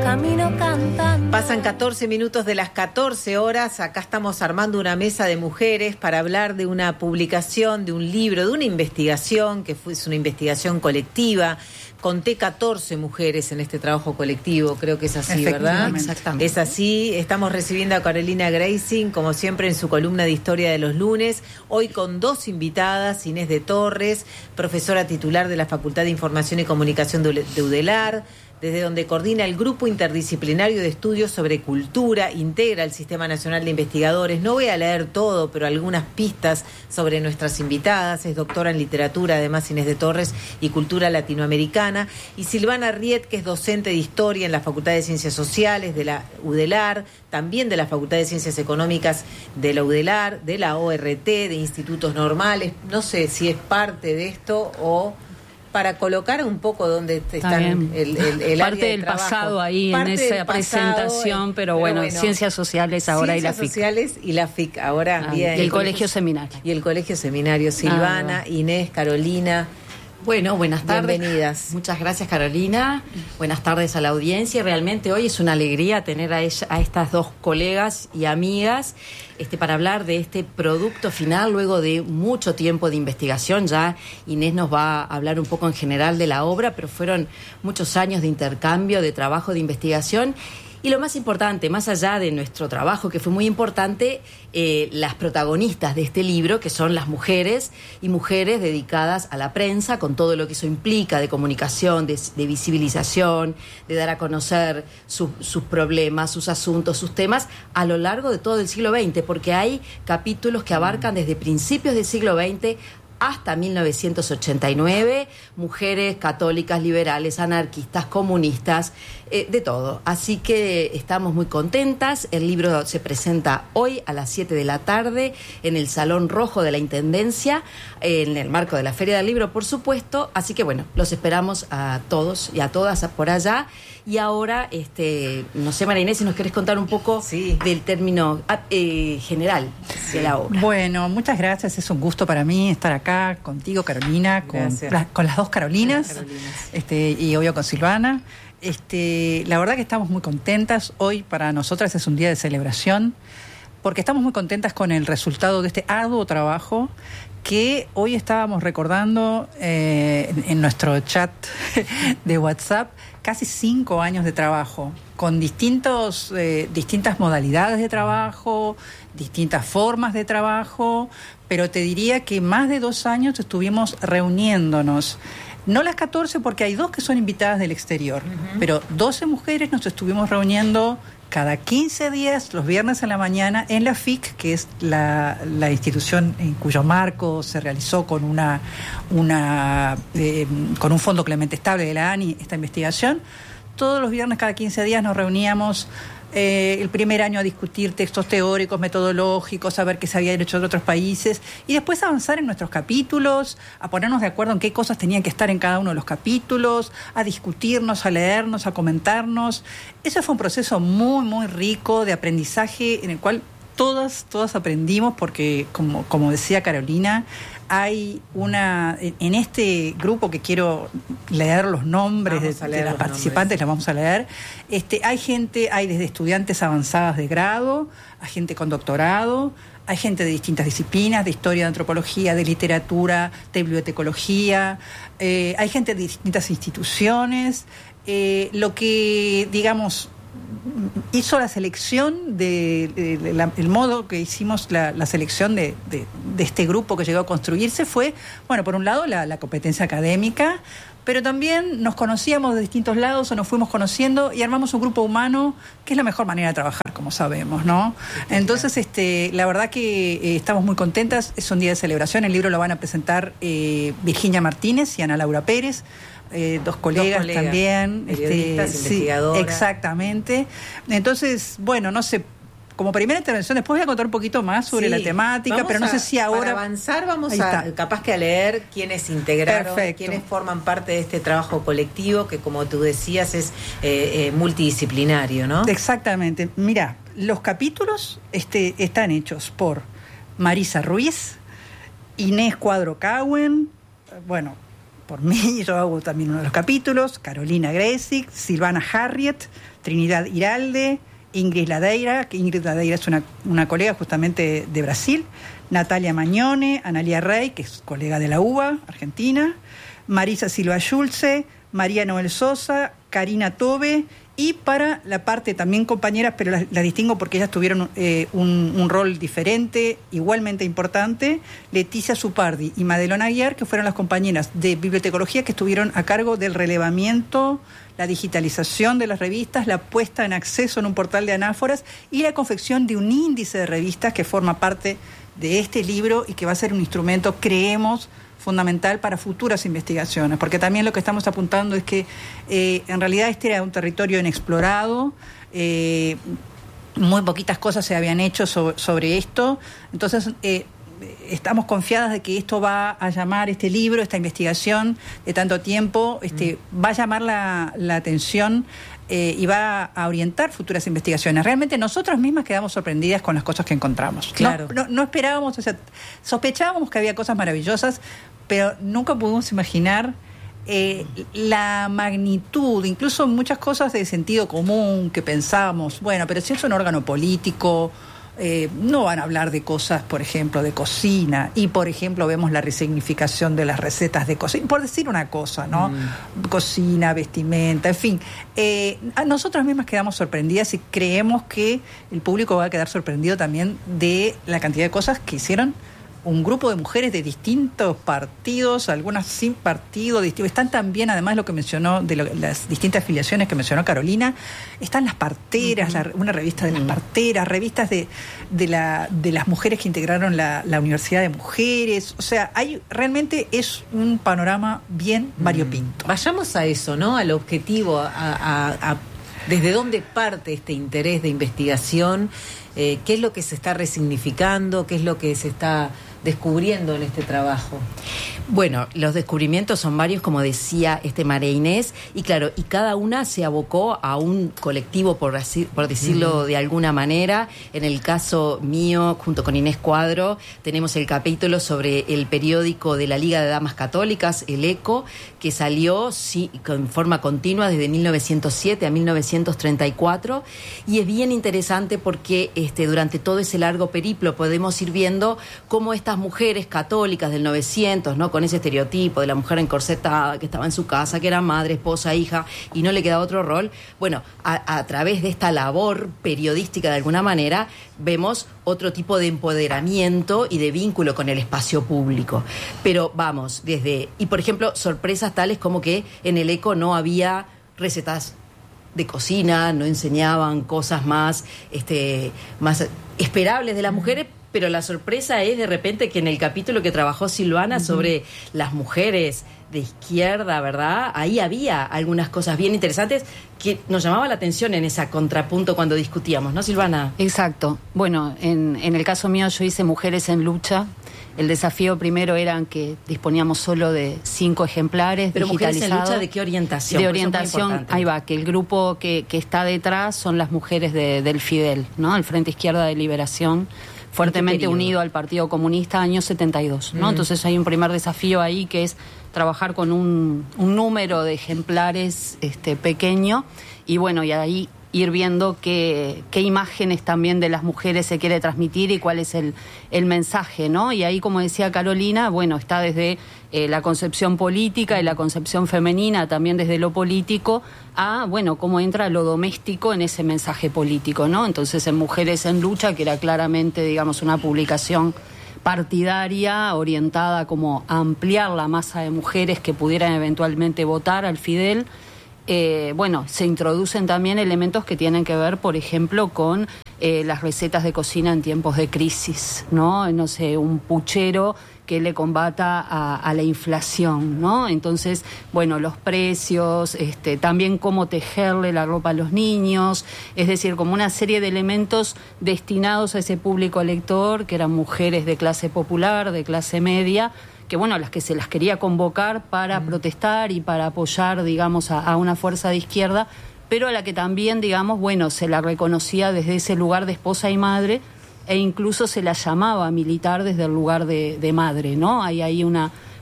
camino cantando. Pasan 14 minutos de las 14 horas. Acá estamos armando una mesa de mujeres para hablar de una publicación, de un libro, de una investigación que fue una investigación colectiva. Conté 14 mujeres en este trabajo colectivo, creo que es así, ¿verdad? Exactamente. Es así. Estamos recibiendo a Carolina Greising, como siempre, en su columna de Historia de los lunes. Hoy con dos invitadas: Inés de Torres, profesora titular de la Facultad de Información y Comunicación de UDELAR, desde donde coordina el Grupo Interdisciplinario de Estudios sobre Cultura, integra el Sistema Nacional de Investigadores. No voy a leer todo, pero algunas pistas sobre nuestras invitadas. Es doctora en literatura, además, Inés de Torres, y cultura latinoamericana. Y Silvana Riet, que es docente de Historia en la Facultad de Ciencias Sociales de la UDELAR, también de la Facultad de Ciencias Económicas de la UDELAR, de la ORT, de Institutos Normales. No sé si es parte de esto o... para colocar un poco dónde están el área parte de del trabajo. pasado ahí parte en esa presentación, pero bueno, Ciencias Sociales ahora y la FIC. Ciencias Sociales y la FIC ahora. Bien, y el Colegio Seminario. Y el Colegio Seminario. Silvana, Inés, Carolina. Bueno, buenas tardes. Bienvenidas. Muchas gracias, Carolina. Buenas tardes a la audiencia. Realmente hoy es una alegría tener a estas dos colegas y amigas para hablar de este producto final luego de mucho tiempo de investigación. Ya Inés nos va a hablar un poco en general de la obra, pero fueron muchos años de intercambio, de trabajo, de investigación. Y lo más importante, más allá de nuestro trabajo, que fue muy importante, las protagonistas de este libro, que son las mujeres, y mujeres dedicadas a la prensa, con todo lo que eso implica de comunicación, de visibilización, de dar a conocer sus problemas, sus asuntos, sus temas, a lo largo de todo el siglo XX, porque hay capítulos que abarcan desde principios del siglo XX hasta 1989, mujeres católicas, liberales, anarquistas, comunistas, de todo. Así que estamos muy contentas. El libro se presenta hoy a las 7 de la tarde en el Salón Rojo de la Intendencia, en el marco de la Feria del Libro, por supuesto. Así que bueno, los esperamos a todos y a todas por allá. Y ahora, no sé, María Inés, si nos querés contar un poco del término general de la obra. Bueno, muchas gracias. Es un gusto para mí estar acá contigo, Carolina, con las dos Carolinas, y obvio con Silvana. La verdad que estamos muy contentas. Hoy para nosotras es un día de celebración, porque estamos muy contentas con el resultado de este arduo trabajo que hoy estábamos recordando en nuestro chat de WhatsApp. Casi 5 años de trabajo, con distintas modalidades de trabajo, distintas formas de trabajo, pero te diría que más de 2 años estuvimos reuniéndonos. No las 14, porque hay 2 que son invitadas del exterior, pero 12 mujeres nos estuvimos reuniendo cada 15 días, los viernes en la mañana, en la FIC, que es la institución en cuyo marco se realizó con con un fondo Clemente Estable de la ANI esta investigación. Todos los viernes, cada 15 días, nos reuníamos el primer año a discutir textos teóricos, metodológicos, a ver qué se había hecho en otros países, y después avanzar en nuestros capítulos, a ponernos de acuerdo en qué cosas tenían que estar en cada uno de los capítulos, a discutirnos, a leernos, a comentarnos. Eso fue un proceso muy, muy rico de aprendizaje, en el cual todas aprendimos, porque como decía Carolina, hay en este grupo, que quiero leer los nombres de las participantes, las vamos a leer. Hay desde estudiantes avanzadas de grado, a gente con doctorado, hay gente de distintas disciplinas, de historia, de antropología, de literatura, de bibliotecología, hay gente de distintas instituciones. Lo que, digamos, hizo la selección el modo que hicimos la selección de este grupo que llegó a construirse fue, bueno, por un lado la competencia académica, pero también nos conocíamos de distintos lados, o nos fuimos conociendo y armamos un grupo humano, que es la mejor manera de trabajar, como sabemos, ¿no? Entonces, la verdad que estamos muy contentas. Es un día de celebración. El libro lo van a presentar Virginia Martínez y Ana Laura Pérez, dos colegas también, periodistas, investigadoras. Exactamente. Entonces, bueno, no sé, como primera intervención, después voy a contar un poquito más sobre la temática, pero no sé si ahora... Para avanzar vamos capaz que a leer quiénes integraron, quiénes forman parte de este trabajo colectivo, que como tú decías es multidisciplinario, ¿no? Exactamente. Mira, los capítulos están hechos por Marisa Ruiz, Inés Cuadro Cauen, bueno, por mí, yo hago también uno de los capítulos, Carolina Greisic, Silvana Harriet, Trinidad Iralde, Ingrid Ladeira, que Ingrid Ladeira es una colega justamente de Brasil, Natalia Mañone, Analia Rey, que es colega de la UBA, Argentina, Marisa Silva Schulze, María Noel Sosa, Karina Tobe, y para la parte también compañeras, pero las distingo porque ellas tuvieron un rol diferente, igualmente importante, Leticia Zupardi y Madelona Aguiar, que fueron las compañeras de bibliotecología que estuvieron a cargo del relevamiento, la digitalización de las revistas, la puesta en acceso en un portal de anáforas y la confección de un índice de revistas que forma parte de este libro y que va a ser un instrumento, creemos, fundamental para futuras investigaciones, porque también lo que estamos apuntando es que en realidad este era un territorio inexplorado, muy poquitas cosas se habían hecho sobre esto, entonces estamos confiadas de que esto va a llamar, este libro, esta investigación de tanto tiempo, va a llamar la atención y va a orientar futuras investigaciones. Realmente nosotras mismas quedamos sorprendidas con las cosas que encontramos. Claro. No esperábamos, o sea, sospechábamos que había cosas maravillosas, pero nunca pudimos imaginar la magnitud, incluso muchas cosas de sentido común que pensábamos, bueno, pero si es un órgano político, no van a hablar de cosas, por ejemplo, de cocina, y por ejemplo vemos la resignificación de las recetas de cocina, por decir una cosa, ¿no? Cocina, vestimenta, en fin. A nosotras mismas quedamos sorprendidas y creemos que el público va a quedar sorprendido también de la cantidad de cosas que hicieron un grupo de mujeres de distintos partidos, algunas sin partido, están también, además lo que mencionó, de las distintas afiliaciones que mencionó Carolina, están las parteras, una revista de las parteras, revistas de las mujeres que integraron la Universidad de Mujeres, o sea, realmente es un panorama bien variopinto. Vayamos a eso, ¿no? Al objetivo, ¿desde dónde parte este interés de investigación? ¿Qué es lo que se está resignificando? ¿Qué es lo que se está descubriendo en este trabajo? Bueno, los descubrimientos son varios, como decía María Inés, y claro, y cada una se abocó a un colectivo, por decirlo de alguna manera. En el caso mío, junto con Inés Cuadro, tenemos el capítulo sobre el periódico de la Liga de Damas Católicas, el ECO, que salió en forma continua desde 1907 a 1934, y es bien interesante porque durante todo ese largo periplo podemos ir viendo cómo estas mujeres católicas del 900, ¿no?, con ese estereotipo de la mujer encorsetada, que estaba en su casa, que era madre, esposa, hija, y no le quedaba otro rol. Bueno, a través de esta labor periodística, de alguna manera, vemos otro tipo de empoderamiento y de vínculo con el espacio público. Pero vamos, y por ejemplo, sorpresas tales como que en el ECO no había recetas de cocina, no enseñaban cosas más esperables de las mujeres. Pero la sorpresa es de repente que en el capítulo que trabajó Silvana sobre las mujeres de izquierda, ¿verdad? Ahí había algunas cosas bien interesantes que nos llamaba la atención en ese contrapunto cuando discutíamos, ¿no, Silvana? Exacto. Bueno, en el caso mío yo hice Mujeres en Lucha. El desafío primero era que disponíamos solo de 5 ejemplares pero digitalizados. ¿Mujeres en Lucha de qué orientación? De orientación, ahí va, que el grupo que está detrás son las mujeres del Fidel, ¿no? El Frente Izquierda de Liberación, fuertemente unido al Partido Comunista, año 72, ¿no? Entonces hay un primer desafío ahí que es trabajar con un número de ejemplares pequeño, y bueno, y ahí ir viendo qué imágenes también de las mujeres se quiere transmitir y cuál es el mensaje, ¿no? Y ahí, como decía Carolina, bueno, está desde la concepción política y la concepción femenina, también desde lo político, a, bueno, cómo entra lo doméstico en ese mensaje político, ¿no? Entonces, en Mujeres en Lucha, que era claramente, digamos, una publicación partidaria orientada como a ampliar la masa de mujeres que pudieran eventualmente votar al Fidel, bueno, se introducen también elementos que tienen que ver, por ejemplo, con las recetas de cocina en tiempos de crisis, ¿no? No sé, un puchero que le combata a la inflación, ¿no? Entonces, bueno, los precios, también cómo tejerle la ropa a los niños, es decir, como una serie de elementos destinados a ese público lector, que eran mujeres de clase popular, de clase media, que bueno, a las que se las quería convocar para protestar y para apoyar, digamos, a una fuerza de izquierda, pero a la que también, digamos, bueno, se la reconocía desde ese lugar de esposa y madre, e incluso se la llamaba militar desde el lugar de madre, ¿no? Hay ahí una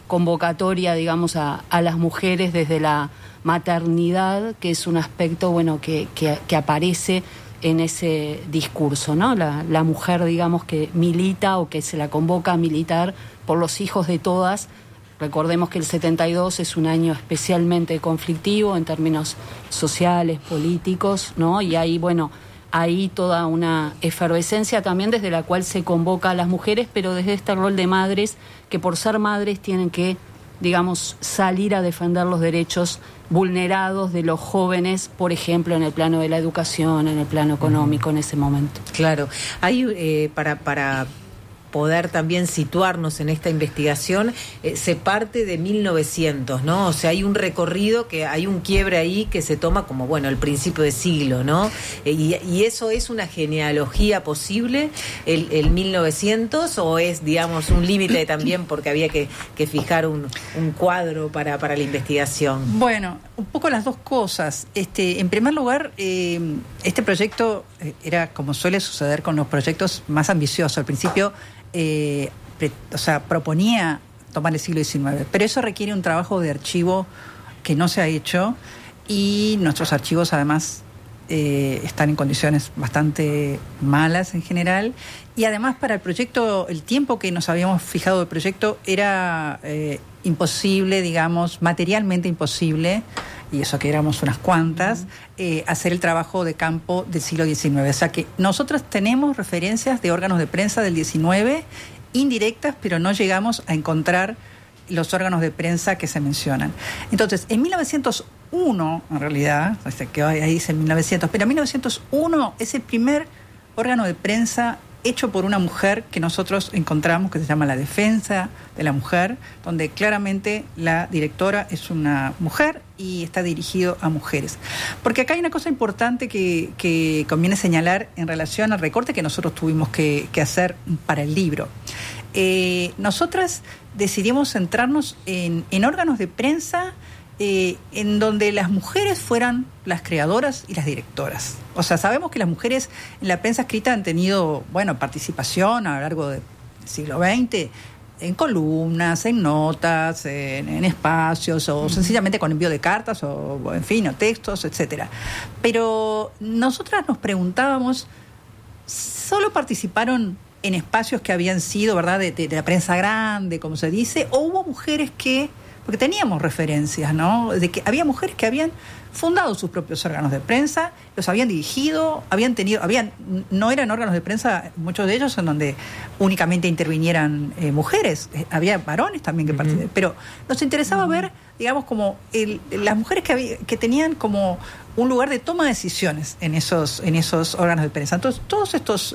convocatoria, digamos, a las mujeres desde la maternidad, que es un aspecto, bueno, que aparece en ese discurso, ¿no? La mujer, digamos, que milita o que se la convoca a militar por los hijos de todas. Recordemos que el 72 es un año especialmente conflictivo en términos sociales, políticos, ¿no? Y ahí, bueno, hay toda una efervescencia también desde la cual se convoca a las mujeres, pero desde este rol de madres, que por ser madres tienen que, digamos, salir a defender los derechos vulnerados de los jóvenes, por ejemplo, en el plano de la educación, en el plano económico, en ese momento. Claro. Hay, para poder también situarnos en esta investigación, se parte de 1900, ¿no? O sea, hay un recorrido, que hay un quiebre ahí que se toma como, bueno, el principio de siglo, ¿no? Y eso es una genealogía posible, el 1900, o es, digamos, un límite también porque había que fijar un cuadro para la investigación. Bueno, un poco las dos cosas. En primer lugar, este proyecto era, como suele suceder con los proyectos, más ambicioso. Al principio, proponía tomar el siglo XIX, pero eso requiere un trabajo de archivo que no se ha hecho, y nuestros archivos además están en condiciones bastante malas en general, y además para el proyecto, el tiempo que nos habíamos fijado del proyecto era imposible, digamos, materialmente imposible, y eso que éramos unas cuantas, hacer el trabajo de campo del siglo XIX. O sea que nosotros tenemos referencias de órganos de prensa del XIX, indirectas, pero no llegamos a encontrar los órganos de prensa que se mencionan. Entonces, en 1901, en realidad, que ahí dice 1900, pero en 1901 es el primer órgano de prensa hecho por una mujer que nosotros encontramos, que se llama La Defensa de la Mujer, donde claramente la directora es una mujer y está dirigido a mujeres. Porque acá hay una cosa importante que conviene señalar en relación al recorte que nosotros tuvimos que hacer para el libro. Nosotras decidimos centrarnos en órganos de prensa en donde las mujeres fueran las creadoras y las directoras. O sea, sabemos que las mujeres en la prensa escrita han tenido, bueno, participación a lo largo del siglo XX, en columnas, en notas, en espacios, o sencillamente con envío de cartas, o en fin, o textos, etcétera. Pero nosotras nos preguntábamos, ¿solo participaron en espacios que habían sido, ¿verdad?, de la prensa grande, como se dice, o hubo mujeres que, porque teníamos referencias, ¿no?, de que había mujeres que habían fundado sus propios órganos de prensa, los habían dirigido, no eran órganos de prensa, muchos de ellos en donde únicamente intervinieran mujeres, había varones también que participaban, pero nos interesaba ver, digamos, como las mujeres que tenían como un lugar de toma de decisiones en esos órganos de prensa. Entonces, todos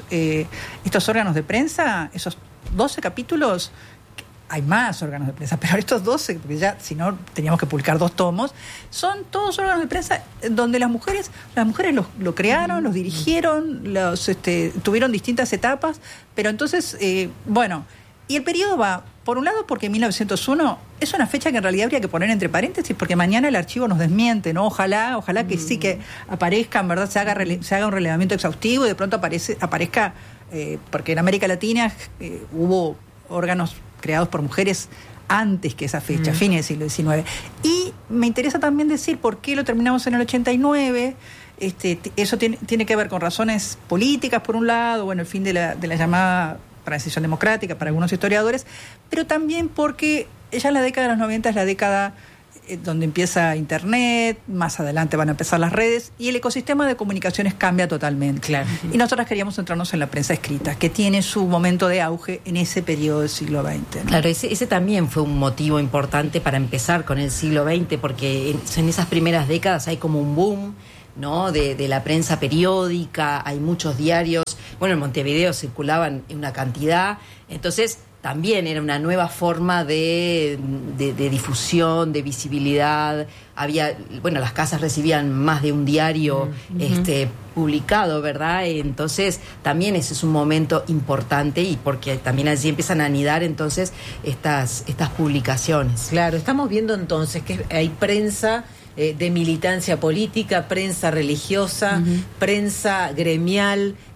estos órganos de prensa, esos 12 capítulos, hay más órganos de prensa, pero estos 12, porque ya si no teníamos que publicar 2 tomos, son todos órganos de prensa donde las mujeres lo crearon, los dirigieron, tuvieron distintas etapas, pero entonces, bueno, y el periodo va, por un lado, porque 1901 es una fecha que en realidad habría que poner entre paréntesis, porque mañana el archivo nos desmiente, ¿no? Ojalá que sí que aparezcan, ¿verdad? Se haga un relevamiento exhaustivo y de pronto aparezca, porque en América Latina hubo órganos creados por mujeres antes que esa fecha, fines del siglo XIX. Y me interesa también decir por qué lo terminamos en el 89. Eso tiene que ver con razones políticas, por un lado, bueno, el fin de la llamada transición democrática para algunos historiadores, pero también porque ya la década de los 90 es la década donde empieza Internet, más adelante van a empezar las redes y el ecosistema de comunicaciones cambia totalmente. Claro. Y nosotras queríamos centrarnos en la prensa escrita, que tiene su momento de auge en ese periodo del siglo XX, ¿no? Claro, ese también fue un motivo importante para empezar con el siglo XX, porque en esas primeras décadas hay como un boom, ¿no?, de la prensa periódica, hay muchos diarios, bueno, en Montevideo circulaban una cantidad, entonces también era una nueva forma de difusión, de visibilidad. Había, bueno, las casas recibían más de un diario publicado, ¿verdad? Entonces también ese es un momento importante, y porque también allí empiezan a anidar entonces estas publicaciones. Claro, estamos viendo entonces que hay prensa de militancia política, prensa religiosa, prensa gremial,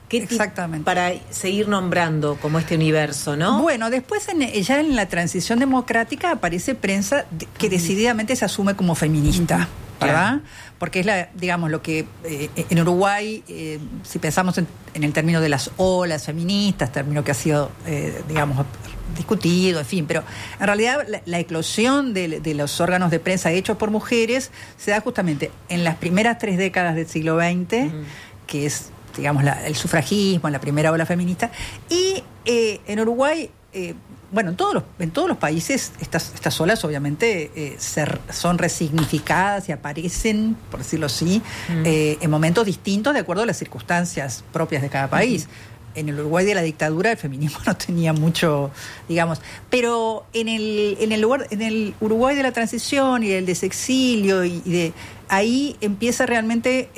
Exactamente. Para seguir nombrando como este universo, ¿no? Bueno, después ya en la transición democrática aparece prensa que decididamente se asume como feminista, ¿verdad? Porque es digamos, lo que en Uruguay, si pensamos en el término de las olas feministas, término que ha sido, digamos, discutido, en fin, pero en realidad la eclosión de los órganos de prensa hechos por mujeres se da justamente en las primeras 3 décadas del siglo XX, que es, digamos, el sufragismo, la primera ola feminista, y en Uruguay, bueno, en todos los países estas olas obviamente son resignificadas y aparecen, por decirlo así, en momentos distintos de acuerdo a las circunstancias propias de cada país. En el Uruguay de la dictadura el feminismo no tenía mucho, digamos, pero en el Uruguay de la transición y del desexilio ahí empieza realmente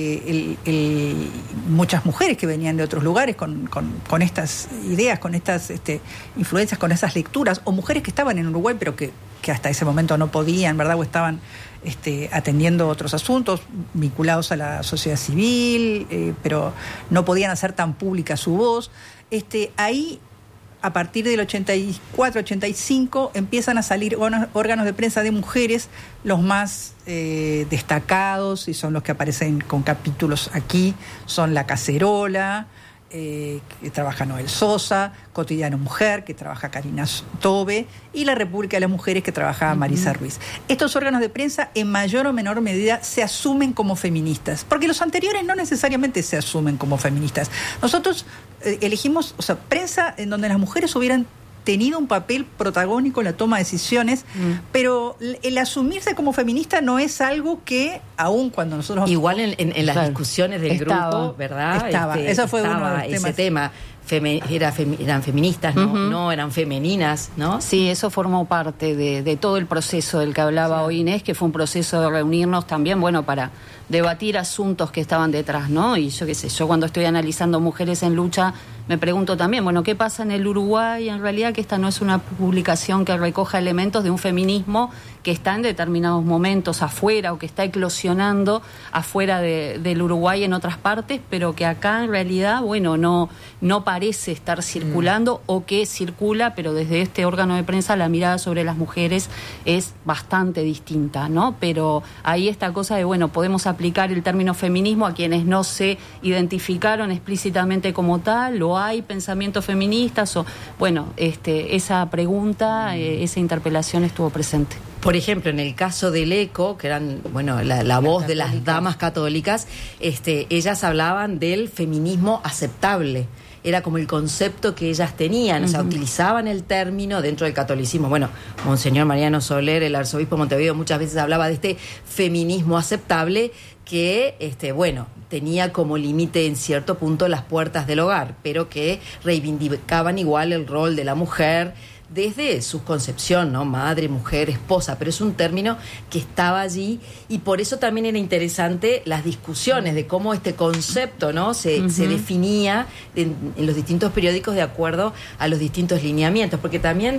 muchas mujeres que venían de otros lugares con estas ideas, con estas influencias, con esas lecturas, o mujeres que estaban en Uruguay pero que hasta ese momento no podían, ¿verdad? O estaban atendiendo otros asuntos vinculados a la sociedad civil, pero no podían hacer tan pública su voz. Ahí, a partir del 84, 85, empiezan a salir órganos de prensa de mujeres, los más destacados, y son los que aparecen con capítulos aquí, son La Cacerola, que trabaja Noel Sosa, Cotidiano Mujer, que trabaja Karina Tobe, y La República de las Mujeres, que trabaja Marisa Ruiz. Estos órganos de prensa, en mayor o menor medida, se asumen como feministas, porque los anteriores no necesariamente se asumen como feministas. Nosotros elegimos, prensa en donde las mujeres hubieran tenido un papel protagónico en la toma de decisiones, pero el asumirse como feminista no es algo que, aun cuando nosotros... Igual en las discusiones del grupo, ¿verdad? Eso fue uno de los temas. Eran feministas, no eran femeninas, ¿no? Sí, eso formó parte de todo el proceso del que hablaba hoy Inés, que fue un proceso de reunirnos también, para debatir asuntos que estaban detrás, ¿no? Y yo qué sé, yo cuando estoy analizando Mujeres en Lucha, me pregunto también, ¿qué pasa en el Uruguay? En realidad que esta no es una publicación que recoja elementos de un feminismo que está en determinados momentos afuera o que está eclosionando afuera del Uruguay en otras partes, pero que acá en realidad, no parece estar circulando o que circula, pero desde este órgano de prensa la mirada sobre las mujeres es bastante distinta, ¿no? Pero ahí esta cosa de, podemos aplicar el término feminismo a quienes no se identificaron explícitamente como tal, o hay pensamientos feministas, o esa pregunta, esa interpelación estuvo presente. Por ejemplo, en el caso del ECO, que eran, la voz de las damas católicas, ellas hablaban del feminismo aceptable. Era como el concepto que ellas tenían, utilizaban el término dentro del catolicismo. Monseñor Mariano Soler, el arzobispo de Montevideo, muchas veces hablaba de este feminismo aceptable que, tenía como límite en cierto punto las puertas del hogar, pero que reivindicaban igual el rol de la mujer desde su concepción, ¿no? Madre, mujer, esposa, pero es un término que estaba allí y por eso también era interesante las discusiones de cómo este concepto, ¿no? se definía en los distintos periódicos de acuerdo a los distintos lineamientos, porque también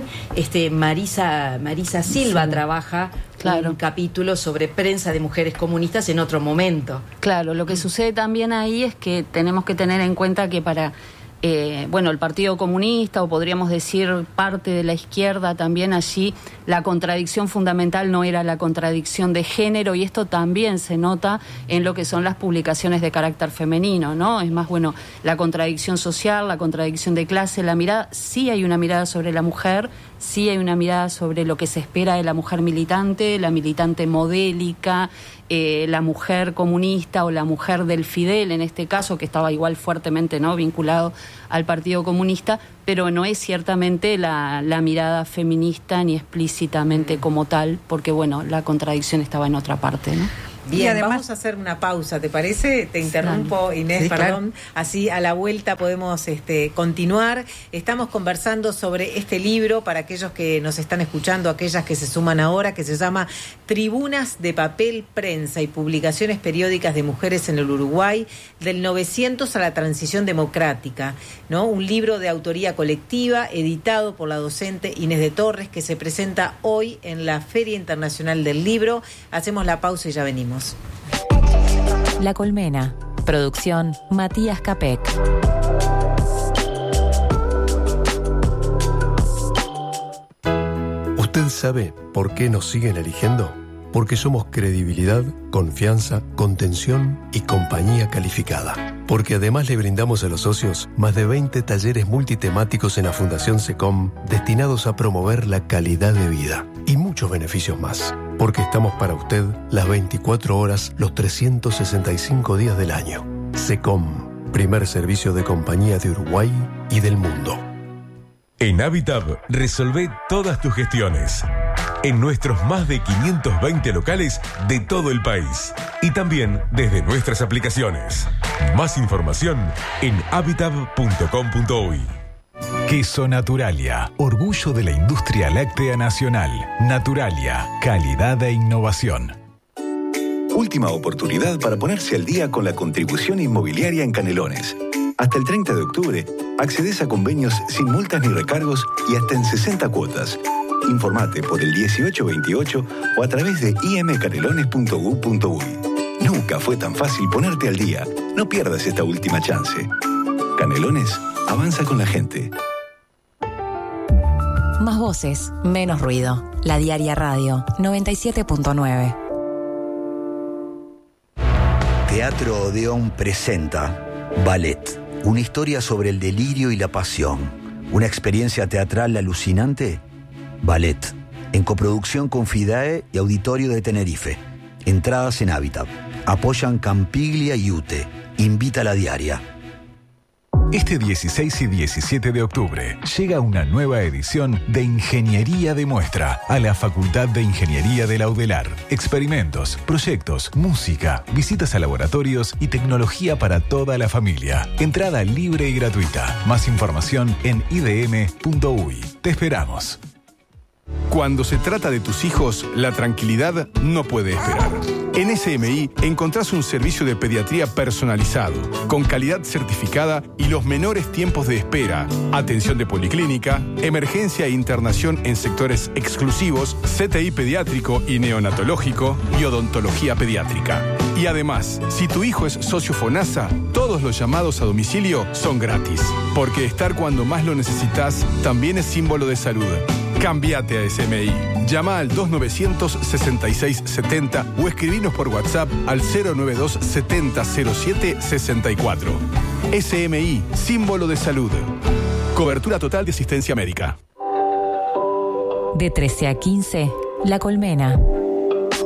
Marisa Silva trabaja un capítulo sobre prensa de mujeres comunistas en otro momento. Claro, lo que sucede también ahí es que tenemos que tener en cuenta que para el Partido Comunista, o podríamos decir parte de la izquierda también, allí la contradicción fundamental no era la contradicción de género, y esto también se nota en lo que son las publicaciones de carácter femenino, ¿no? Es más, la contradicción social, la contradicción de clase, la mirada, sí hay una mirada sobre la mujer, sí hay una mirada sobre lo que se espera de la mujer militante, la militante modélica, la mujer comunista o la mujer del Fidel, en este caso, que estaba igual fuertemente, ¿no?, vinculado al Partido Comunista, pero no es ciertamente la mirada feminista ni explícitamente como tal, porque la contradicción estaba en otra parte, ¿no? Bien, además, vamos a hacer una pausa, ¿te parece? Te interrumpo, Inés, sí, perdón. Claro. Así a la vuelta podemos continuar. Estamos conversando sobre este libro para aquellos que nos están escuchando, aquellas que se suman ahora, que se llama Tribunas de Papel, Prensa y Publicaciones Periódicas de Mujeres en el Uruguay, del 900 a la Transición Democrática, ¿no? Un libro de autoría colectiva, editado por la docente Inés de Torres, que se presenta hoy en la Feria Internacional del Libro. Hacemos la pausa y ya venimos. La Colmena, Producción Matías Capek. ¿Usted sabe por qué nos siguen eligiendo? Porque somos credibilidad, confianza, contención y compañía calificada. Porque además le brindamos a los socios más de 20 talleres multitemáticos en la Fundación SECOM destinados a promover la calidad de vida y muchos beneficios más. Porque estamos para usted las 24 horas, los 365 días del año. SECOM, primer servicio de compañía de Uruguay y del mundo. En Habitab, resolvé todas tus gestiones. En nuestros más de 520 locales de todo el país. Y también desde nuestras aplicaciones. Más información en habitab.com.uy. Queso Naturalia, orgullo de la industria láctea nacional. Naturalia, calidad e innovación. Última oportunidad para ponerse al día con la contribución inmobiliaria en Canelones. Hasta el 30 de octubre, accedes a convenios sin multas ni recargos y hasta en 60 cuotas. Informate por el 1828 o a través de imcanelones.gu.uy. Nunca fue tan fácil ponerte al día. No pierdas esta última chance. Canelones, avanza con la gente. Más voces, menos ruido. La Diaria Radio 97.9. Teatro Odeón presenta Ballet, una historia sobre el delirio y la pasión. Una experiencia teatral alucinante. Ballet, en coproducción con FIDAE y Auditorio de Tenerife. Entradas en Habitat. Apoyan Campiglia y UTE. Invita a la Diaria. Este 16 y 17 de octubre llega una nueva edición de Ingeniería de Muestra a la Facultad de Ingeniería de la UDELAR. Experimentos, proyectos, música, visitas a laboratorios y tecnología para toda la familia. Entrada libre y gratuita. Más información en idm.uy. Te esperamos. Cuando se trata de tus hijos, la tranquilidad no puede esperar. En SMI encontrás un servicio de pediatría personalizado, con calidad certificada y los menores tiempos de espera, atención de policlínica, emergencia e internación en sectores exclusivos, CTI pediátrico y neonatológico y odontología pediátrica. Y además, si tu hijo es socio FONASA, todos los llamados a domicilio son gratis, porque estar cuando más lo necesitas también es símbolo de salud. Cámbiate a SMI. Llama al 2900-6670 o escribinos por WhatsApp al 092 70 07 64. SMI, símbolo de salud. Cobertura total de asistencia médica. De 13 a 15, La Colmena.